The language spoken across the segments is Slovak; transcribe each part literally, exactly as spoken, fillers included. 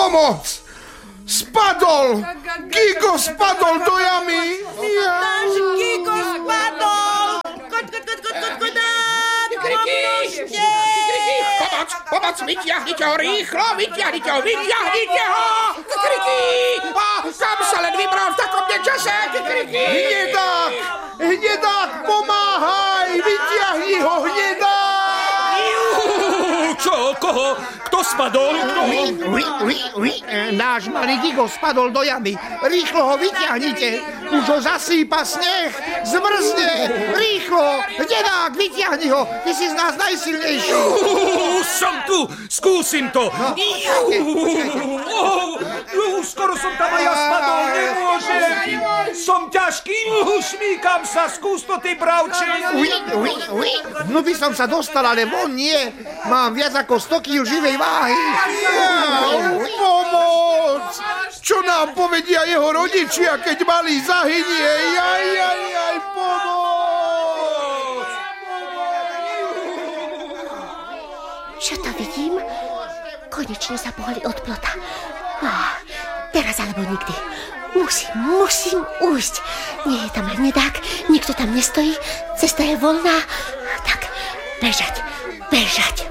Pomoc! Spadol! Gigo spadol do jamy! Náš Gigo spadol! Koď, koď, koď, koď, koď, koď, pomôžte! Pomoc, pomoc, vyťahnite ho rýchlo, vyťahnite ho, vyťahnite ho! Kikriki! A kam sa len vybral v takom nečase, Kikriki? Hnedák! Hnedák, pomáhaj! Vyťahni ho, Hnedák! Čo? Koho? Kto spadol? Ui, ui, ui, ui. Náš malý Gigo spadol do jamy. Rýchlo ho vyťahnite. Už ho zasýpa sneh. Zmrzne. Rýchlo. Hnedák, vyťahni ho. Ty si z nás najsilnejší. Uh, som tu. Skúsim to. No, uh, skoro som tam aj ja spadol. Nemôžem. Som ťažký. Uh, šmíkam sa. Skús to, ty bravče. Ui, ui, ui. No by som sa dostal, ale von nie. Mám viac ako sto kíl živej váhy. Pomoc! Čo nám povedia jeho rodičia, keď malý zahynie? Jaj, jaj, jaj, pomoc! Čo to vidím? Konečne sa pohli od plota. Ah, teraz alebo nikdy. Musím, musím ujsť. Nie je tam Hnedák, nikto tam nestojí, cesta je voľná. Tak, bežať, bežať.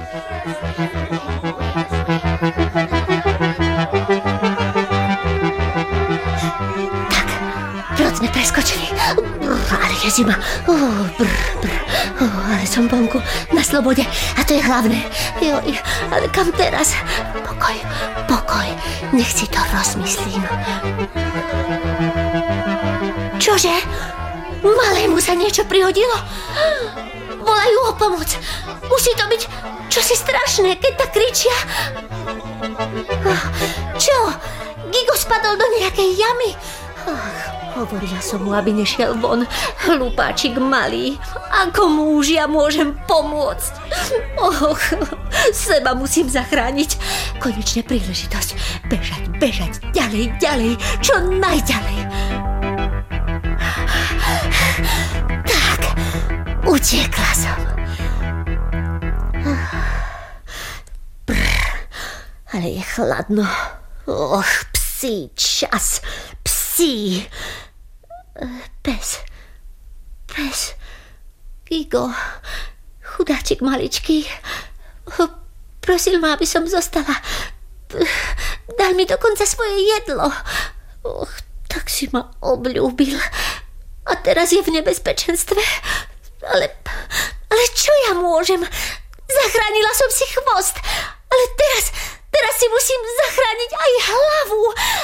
Tak, plot sme preskočili. Brr, ale je zima. Uh, brr, brr. Uh, ale som vonku, na slobode. A to je hlavné. Joj, ale kam teraz? Pokoj, pokoj. Nech si to rozmyslím. Čože? Malému sa niečo prihodilo? Volajú o pomoc. Musí to byť čosi strašné, keď tak kričia. Čo? Gigo spadol do nejakej jamy? Hovorila som mu, aby nešiel von. Hlupáčik malý. Ako muž ja môžem pomôcť? Och, seba musím zachrániť. Konečne príležitosť. Bežať, bežať, ďalej, ďalej. Čo najďalej. Tak, utiekla som. Brr, ale je chladno. Och, psí čas. Psí. Pes. Pes. Gigo. Chudáčik maličký. Prosil ma, aby som zostala. Dal mi dokonca svoje jedlo. Och, tak si ma obľúbil. A teraz je v nebezpečenstve. Ale, ale čo ja môžem? Zachránila som si chvost. Ale teraz, teraz si musím zachrániť aj hlavu.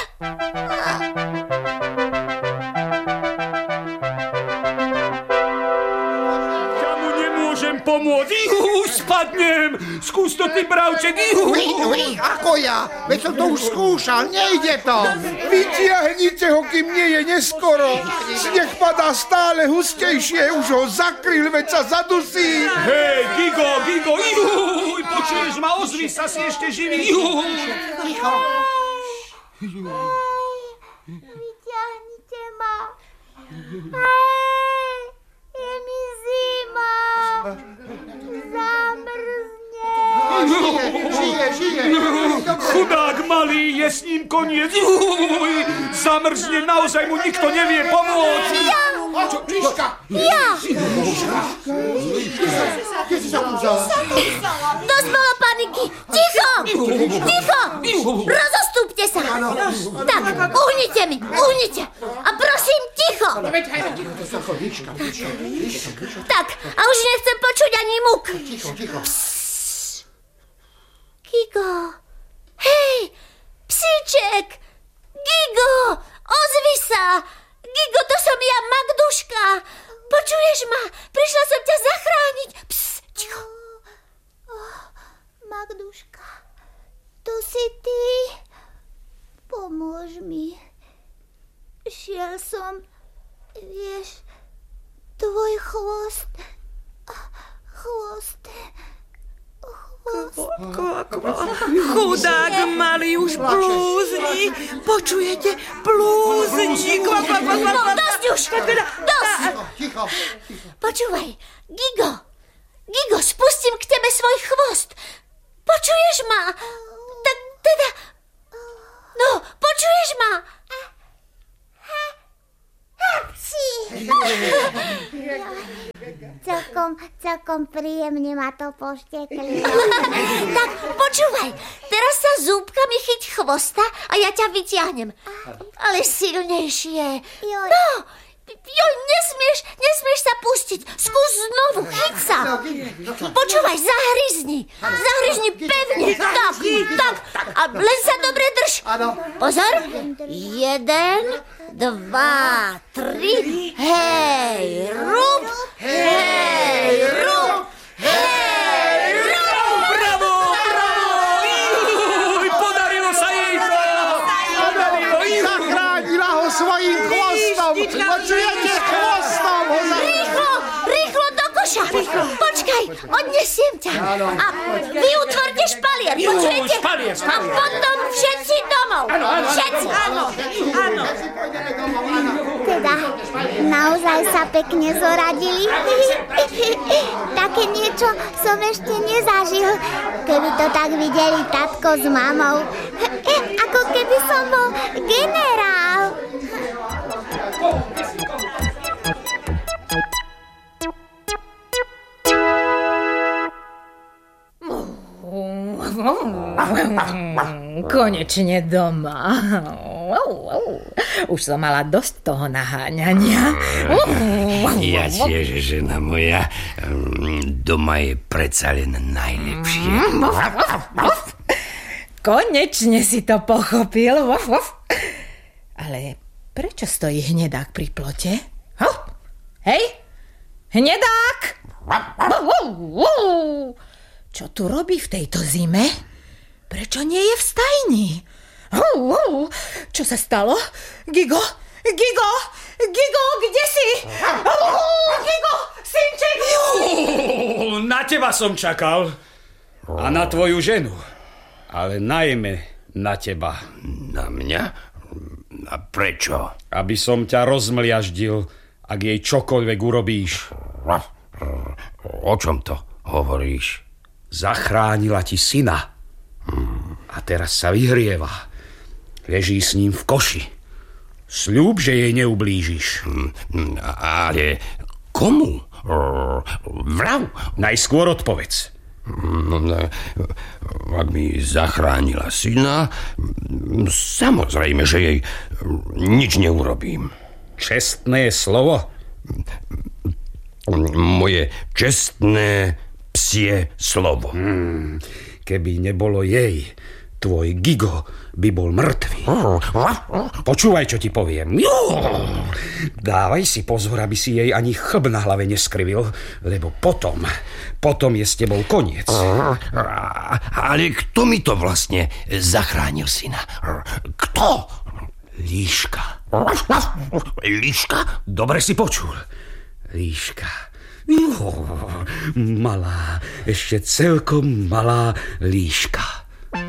Ja mu nemôžem pomôcť. Ihu, spadnem. Skús to, ty bravček. Ihu. Ui, ui, ako ja? Veď som to už skúšal, nejde to. Vytiahnite ho, kým nie je neskoro. Sneh padá stále hustejšie, už ho zakryl, veď sa zadusí. Hej, Gigo, Gigo, ihu, počuješ ma, ozvi sa, si ešte živý. Ihu. Ticho. Vyťahnite ma. Hej, je mi zima. Zamrzne. Žije, žije, žije. Chudák malý, je s ním koniec. Uj, zamrzne, naozaj mu nikto nevie pomôcť. Ja! Čo, Čiška? Ja! Dosť bolo paniky! Ticho! Ticho! Rozostúpte sa! Tak, uhnite mi, uhnite! A prosím, ticho! Tak, a už nechcem počuť ani muk. Gigo! Hej! Psíček! Gigo! Ozvi sa! Gigo, to som ja, Magduška! Počuješ ma? Prišla som ťa zachrániť! Psst, ticho! Oh, Magduška, to si ty? Pomôž mi. Šiel som, vieš, tvoj chvost... Chvost... Chudák malý už blúzni. Počujete? Blúzni. No, dosť už! Dosť! Počúvaj, Gigo. Gigo, spustím k tebe svoj chvost. Počuješ ma? Tak teda Celkom, celkom príjemne ma to poštekli. Tak počúvaj, teraz sa zúbkami chyť chvosta a ja ťa vyťahnem. Ale silnejšie. Joj. No, joj, nesmieš, nesmieš sa pustiť. Skús znovu, chyť sa. Počúvaj, zahryzni. Zahryzni pevne. Tak, tak. A len sa dobre drž. Pozor. Jeden, dva, tri. Hej, rúb. Hej, rúb. Hej, rúb. Bravo, bravo! Juj, podarilo sa jej to! Podarilo, juj! Zachránila ho svojím chvostom. Počujete, chvostom ho zachránila. Rýchlo, rýchlo do koša. Počkaj, odnesiem ťa. A vy utvorte špalier, počujete? špalier, A potom všetci domov. Všetci. Áno, áno. Teda, naozaj sa pekne zoradili. Také niečo som ešte nezažil, keby to tak videli tatko s mamou. Ako keby som bol generál. Konečne doma. Už som mala dosť toho naháňania. Ja tiež, žena moja. Doma je predsa len najlepšie. Konečne si to pochopil. Ale prečo stojí hnedák pri plote? Hej, hnedák! Čo tu robí v tejto zime? Prečo nie je v stajni? Čo sa stalo? Gigo? Gigo? Gigo, kde si? Gigo, synček! Na teba som čakal. A na tvoju ženu. Ale najmä na teba. Na mňa? A prečo? Aby som ťa rozmliaždil, ak jej čokoľvek urobíš. O čom to hovoríš? Zachránila ti syna. A teraz sa vyhrieva. Leží s ním v koši. Sľub, že jej neublížiš. Ale komu? Vrav. Najskôr odpovedz. Ak mi zachránila syna, samozrejme, že jej nič neurobím. Čestné slovo? Moje čestné psie slovo. Hmm, keby nebolo jej, tvoj Gigo by bol mŕtvý. Počúvaj, čo ti poviem. Dávaj si pozor, aby si jej ani chlb na hlave neskrivil, lebo potom, potom je s tebou koniec. Ale kto mi to vlastne zachránil syna? Kto? Líška. Líška? Dobre si počul. Líška. Jo, malá, ešte celkom malá líška.